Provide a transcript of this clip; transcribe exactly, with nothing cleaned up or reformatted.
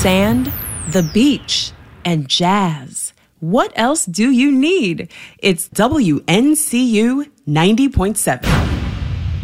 sand, the beach, and jazz. What else do you need? It's W N C U ninety point seven.